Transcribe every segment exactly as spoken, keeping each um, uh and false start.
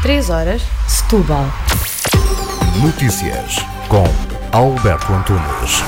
três horas, Setúbal. Notícias com Alberto Antunes.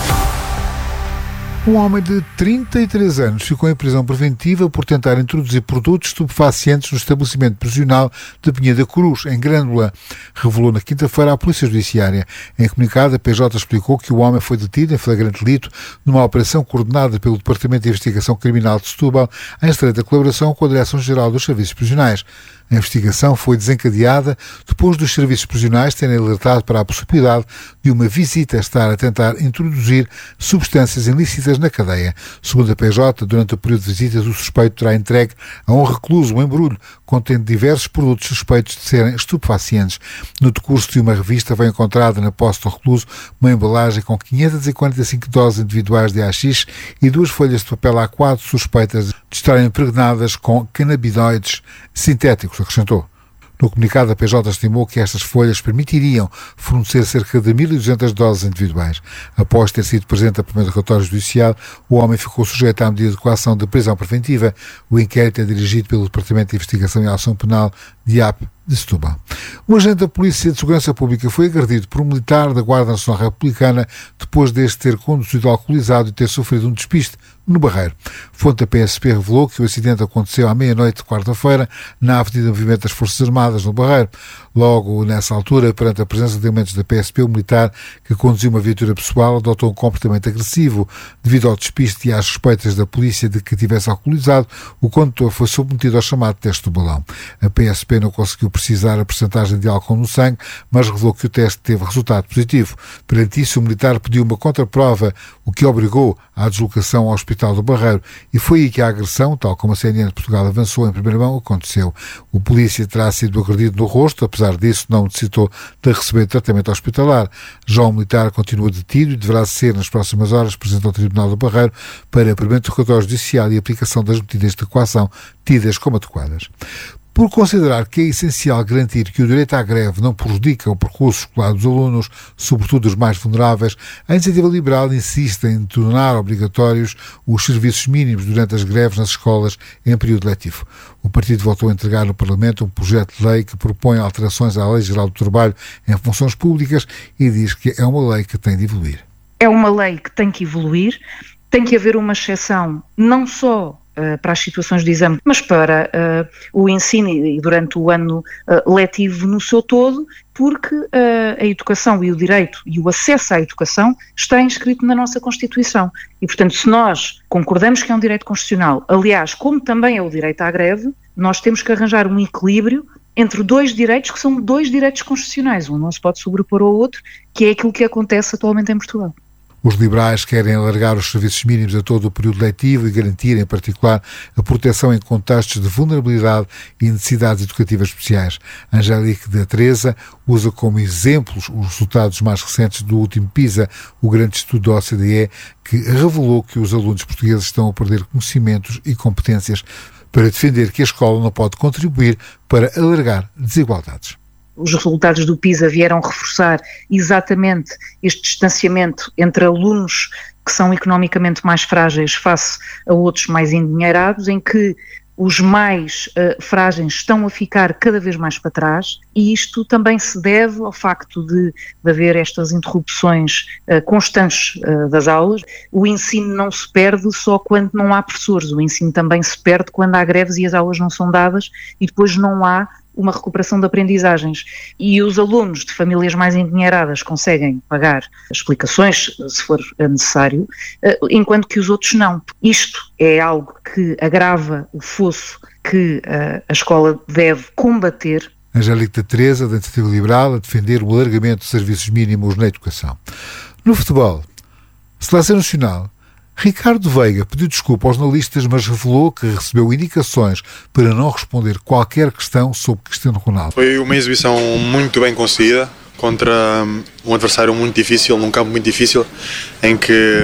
Um homem de trinta e três anos ficou em prisão preventiva por tentar introduzir produtos estupefacientes no estabelecimento prisional de Pinheiro da Cruz, em Grândola, revelou na quinta-feira a Polícia Judiciária. Em comunicado, a P J explicou que o homem foi detido em flagrante delito numa operação coordenada pelo Departamento de Investigação Criminal de Setúbal, em estreita colaboração com a Direção-Geral dos Serviços Prisionais. A investigação foi desencadeada depois dos serviços prisionais terem alertado para a possibilidade de uma visita estar a tentar introduzir substâncias ilícitas na cadeia. Segundo a P J, durante o período de visitas, o suspeito terá entregue a um recluso um embrulho contendo diversos produtos suspeitos de serem estupefacientes. No decurso de uma revista, foi encontrada na posse do recluso uma embalagem com quinhentas e quarenta e cinco doses individuais de haxixe e duas folhas de papel A quatro suspeitas de estarem impregnadas com canabinoides sintéticos, acrescentou. No comunicado, a P J estimou que estas folhas permitiriam fornecer cerca de mil e duzentas doses individuais. Após ter sido presente a primeiro relatório judicial, o homem ficou sujeito à medida de coação de prisão preventiva. O inquérito é dirigido pelo Departamento de Investigação e Ação Penal D I A P de Setúbal. Um agente da Polícia de Segurança Pública foi agredido por um militar da Guarda Nacional Republicana depois deste ter conduzido alcoolizado e ter sofrido um despiste no Barreiro. Fonte da P S P revelou que o acidente aconteceu à meia-noite de quarta-feira na Avenida Movimento das Forças Armadas, no Barreiro. Logo nessa altura, perante a presença de elementos da P S P, o militar que conduziu uma viatura pessoal adotou um comportamento agressivo. Devido ao despiste e às suspeitas da polícia de que tivesse alcoolizado, o condutor foi submetido ao chamado teste do balão. A P S P não conseguiu precisar a percentagem de álcool no sangue, mas revelou que o teste teve resultado positivo. Perante isso, o militar pediu uma contraprova, o que obrigou à deslocação ao Hospital do Barreiro, e foi aí que a agressão, tal como a C N N de Portugal avançou em primeira mão, aconteceu. O polícia terá sido agredido no rosto, apesar disso não necessitou de receber tratamento hospitalar. Já o militar continua detido e deverá ser nas próximas horas presente ao Tribunal do Barreiro para aprimento do relatório judicial e aplicação das medidas de coação tidas como adequadas. Por considerar que é essencial garantir que o direito à greve não prejudica o percurso escolar dos alunos, sobretudo os mais vulneráveis, a Iniciativa Liberal insiste em tornar obrigatórios os serviços mínimos durante as greves nas escolas em período letivo. O partido voltou a entregar no Parlamento um projeto de lei que propõe alterações à Lei Geral do Trabalho em funções públicas e diz que é uma lei que tem de evoluir. É uma lei que tem que evoluir, tem que haver uma exceção não só Uh, para as situações de exame, mas para uh, o ensino e durante o ano uh, letivo no seu todo, porque uh, a educação e o direito e o acesso à educação está inscrito na nossa Constituição. E, portanto, se nós concordamos que é um direito constitucional, aliás, como também é o direito à greve, nós temos que arranjar um equilíbrio entre dois direitos que são dois direitos constitucionais. Um não se pode sobrepor ao outro, que é aquilo que acontece atualmente em Portugal. Os liberais querem alargar os serviços mínimos a todo o período letivo e garantir, em particular, a proteção em contextos de vulnerabilidade e necessidades educativas especiais. Angélica da Teresa usa como exemplos os resultados mais recentes do último PISA, o grande estudo da O C D E, que revelou que os alunos portugueses estão a perder conhecimentos e competências, para defender que a escola não pode contribuir para alargar desigualdades. Os resultados do PISA vieram reforçar exatamente este distanciamento entre alunos que são economicamente mais frágeis face a outros mais endinheirados, em que os mais uh, frágeis estão a ficar cada vez mais para trás, e isto também se deve ao facto de, de haver estas interrupções uh, constantes uh, das aulas. O ensino não se perde só quando não há professores, o ensino também se perde quando há greves e as aulas não são dadas e depois não há uma recuperação de aprendizagens. E os alunos de famílias mais endinheiradas conseguem pagar explicações, se for necessário, enquanto que os outros não. Isto é algo que agrava o fosso que a escola deve combater. Angélica Teresa, da Iniciativa Liberal, a defender o alargamento de serviços mínimos na educação. No futebol, Seleção Nacional, Ricardo Veiga pediu desculpa aos jornalistas, mas revelou que recebeu indicações para não responder qualquer questão sobre Cristiano Ronaldo. Foi uma exibição muito bem conseguida contra um adversário muito difícil, num campo muito difícil, em que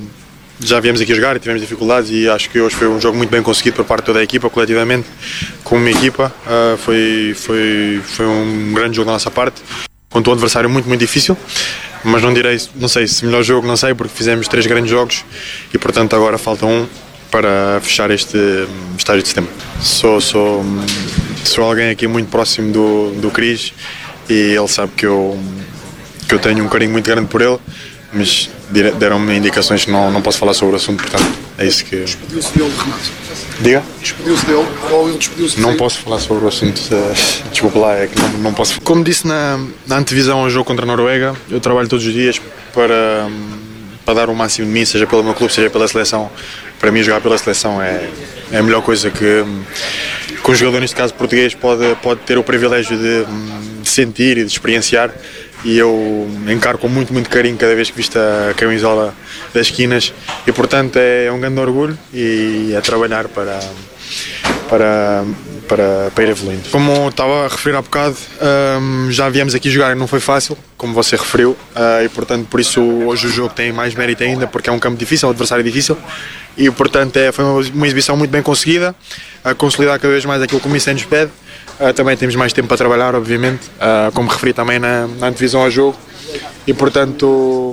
já viemos aqui a jogar e tivemos dificuldades, e acho que hoje foi um jogo muito bem conseguido por parte de toda a equipa, coletivamente, como uma equipa. Uh, foi, foi, foi um grande jogo da nossa parte, contra um adversário muito, muito difícil. Mas não direi, não sei se melhor jogo, não sei, porque fizemos três grandes jogos e, portanto, agora falta um para fechar este estágio de setembro. Sou, sou, sou alguém aqui muito próximo do, do Cris e ele sabe que eu, que eu tenho um carinho muito grande por ele, mas deram-me indicações que não, não posso falar sobre o assunto, portanto é isso que... Despediu-se dele, Renato? Diga? Despediu-se dele ou ele despediu-se? Não posso falar sobre o assunto, desculpa lá, é que não, não posso. Como disse na, na antevisão ao jogo contra a Noruega, eu trabalho todos os dias para, para dar o máximo de mim, seja pelo meu clube, seja pela seleção. Para mim jogar pela seleção é, é a melhor coisa que, que um jogador, neste caso português, pode, pode ter o privilégio de, de sentir e de experienciar. E eu encaro com muito, muito carinho cada vez que visto a camisola das esquinas e, portanto, é um grande orgulho e é trabalhar para, para, para, para ir evoluindo. Como eu estava a referir há bocado, um, já viemos aqui jogar e não foi fácil, como você referiu, uh, e, portanto, por isso hoje o jogo tem mais mérito ainda, porque é um campo difícil, um adversário difícil, e, portanto, é, foi uma, uma exibição muito bem conseguida, a consolidar cada vez mais aquilo que o Mister nos pede. Uh, também temos mais tempo para trabalhar, obviamente, uh, como referi também na, na antevisão ao jogo, e portanto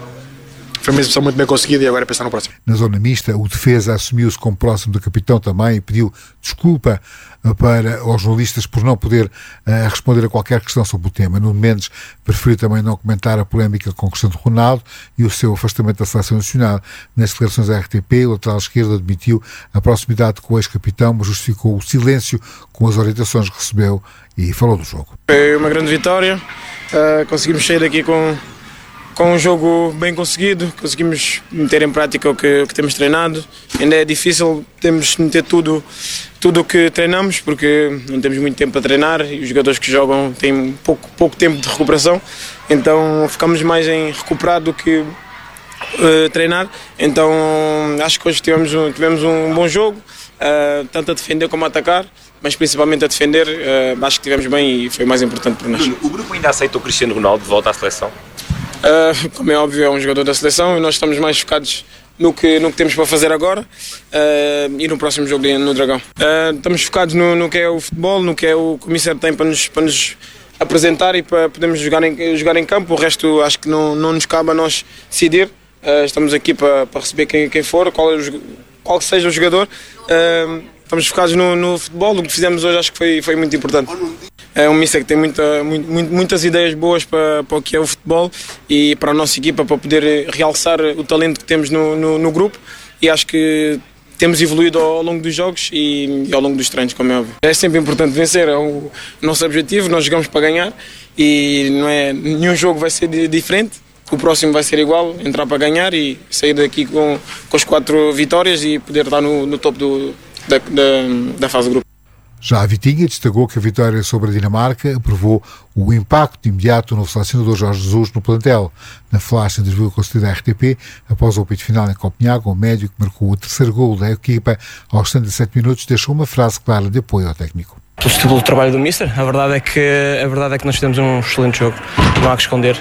foi uma exibição muito bem conseguida e agora é pensar no próximo. Na zona mista, o defesa assumiu-se como próximo do capitão também e pediu desculpa para os jornalistas por não poder uh, responder a qualquer questão sobre o tema. Nuno Mendes preferiu também não comentar a polémica com Cristiano Ronaldo e o seu afastamento da Seleção Nacional. Nas declarações da R T P, o lateral esquerdo admitiu a proximidade com o ex-capitão, mas justificou o silêncio com as orientações que recebeu e falou do jogo. Foi uma grande vitória, uh, conseguimos sair daqui com com um jogo bem conseguido, conseguimos meter em prática o que, o que temos treinado. Ainda é difícil, temos de meter tudo tudo o que treinamos, porque não temos muito tempo para treinar e os jogadores que jogam têm pouco, pouco tempo de recuperação, então ficamos mais em recuperar do que uh, treinar. Então acho que hoje tivemos um, tivemos um bom jogo, uh, tanto a defender como a atacar, mas principalmente a defender. Uh, acho que tivemos bem e foi o mais importante para nós. O grupo ainda aceita o Cristiano Ronaldo de volta à seleção? Uh, como é óbvio, é um jogador da seleção e nós estamos mais focados no que, no que temos para fazer agora uh, e no próximo jogo no Dragão. Uh, estamos focados no, no que é o futebol, no que é o que o Mister tem para nos, para nos apresentar e para podermos jogar em, jogar em campo. O resto acho que não, não nos cabe a nós decidir. Uh, estamos aqui para, para receber quem, quem for, qual, é o, qual seja o jogador. Uh, estamos focados no, no futebol, o que fizemos hoje acho que foi, foi muito importante. É um Mister que tem muita, muito, muitas ideias boas para, para o que é o futebol e para a nossa equipa, para poder realçar o talento que temos no, no, no grupo, e acho que temos evoluído ao longo dos jogos e, e ao longo dos treinos, como é óbvio. É sempre importante vencer, é o nosso objetivo, nós jogamos para ganhar e não é, nenhum jogo vai ser diferente, o próximo vai ser igual, entrar para ganhar e sair daqui com, com as quatro vitórias e poder estar no, no topo do, da, da, da fase do grupo. Já a Vitinha destacou que a vitória sobre a Dinamarca provou o impacto imediato no selecionador Jorge Jesus no plantel. Na flash entrevista concedida à R T P, após o apito final em Copenhague, o médio que marcou o terceiro golo da equipa aos setenta e sete minutos deixou uma frase clara de apoio ao técnico. O estilo do trabalho do Mister, a verdade é que, a verdade é que nós fizemos um excelente jogo, não há que esconder.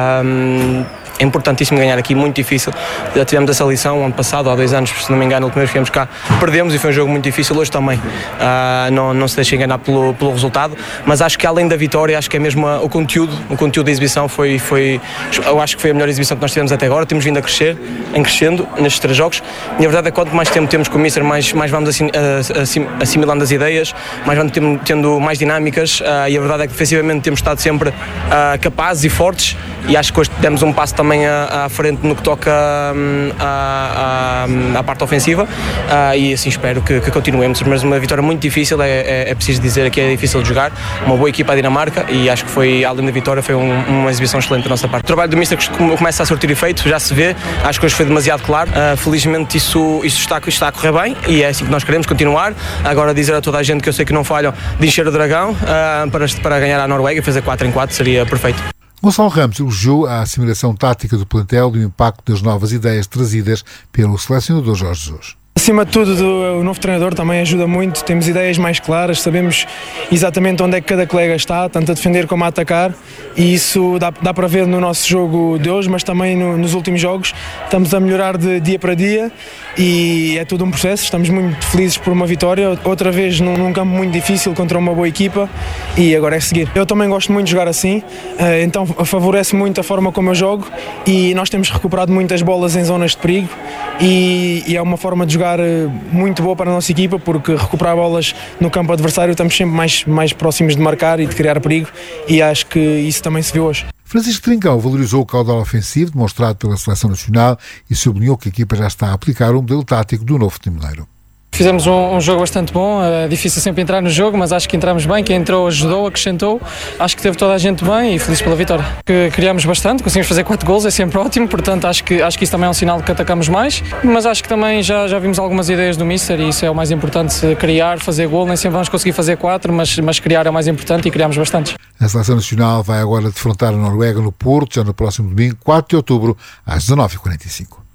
Um, É importantíssimo ganhar aqui, muito difícil. Já tivemos essa lição ano passado, há dois anos, se não me engano, o primeiro que viemos cá, perdemos e foi um jogo muito difícil, hoje também. Uh, não, não se deixe enganar pelo, pelo resultado, mas acho que além da vitória, acho que é mesmo a, o conteúdo, o conteúdo da exibição foi, foi, eu acho que foi a melhor exibição que nós tivemos até agora, temos vindo a crescer, em crescendo, nestes três jogos, e a verdade é que quanto mais tempo temos com o Mister, mais, mais vamos assim, assim, assimilando as ideias, mais vamos tendo, tendo mais dinâmicas, uh, e a verdade é que defensivamente temos estado sempre uh, capazes e fortes, e acho que hoje demos um passo também à, à frente no que toca um, à, à, à parte ofensiva, uh, e assim espero que, que continuemos, mas uma vitória muito difícil, é, é, é preciso dizer que é difícil de jogar, uma boa equipa a Dinamarca, e acho que foi, além da vitória, foi um, uma exibição excelente da nossa parte. O trabalho do Mister começa a surtir efeito, já se vê, acho que hoje foi demasiado claro, uh, felizmente isso, isso está, está a correr bem, e é assim que nós queremos continuar. Agora dizer a toda a gente que eu sei que não falham de encher o Dragão uh, para, para ganhar a Noruega e fazer quatro em quatro seria perfeito. Gonçalo Ramos elogiou a assimilação tática do plantel e o impacto das novas ideias trazidas pelo selecionador Jorge Jesus. Acima de tudo, o novo treinador também ajuda muito, temos ideias mais claras, sabemos exatamente onde é que cada colega está, tanto a defender como a atacar, e isso dá, dá para ver no nosso jogo de hoje, mas também no, nos últimos jogos. Estamos a melhorar de dia para dia e é tudo um processo, estamos muito felizes por uma vitória, outra vez num, num campo muito difícil contra uma boa equipa, e agora é seguir. Eu também gosto muito de jogar assim, então favorece muito a forma como eu jogo, e nós temos recuperado muitas bolas em zonas de perigo, e, e é uma forma de jogar jogar muito boa para a nossa equipa, porque recuperar bolas no campo adversário estamos sempre mais, mais próximos de marcar e de criar perigo, e acho que isso também se viu hoje. Francisco Trincão valorizou o caudal ofensivo demonstrado pela Seleção Nacional e sublinhou que a equipa já está a aplicar o modelo tático do novo Timoneiro. Fizemos um, um jogo bastante bom, é difícil sempre entrar no jogo, mas acho que entramos bem, quem entrou ajudou, acrescentou, acho que teve toda a gente bem e feliz pela vitória. Que criámos bastante, conseguimos fazer quatro gols, é sempre ótimo, portanto acho que, acho que isso também é um sinal de que atacamos mais, mas acho que também já, já vimos algumas ideias do Mister e isso é o mais importante, criar, fazer gol, nem sempre vamos conseguir fazer quatro, mas, mas criar é o mais importante e criámos bastantes. A Seleção Nacional vai agora defrontar a Noruega no Porto, já no próximo domingo, quatro de outubro, às dezanove e quarenta e cinco.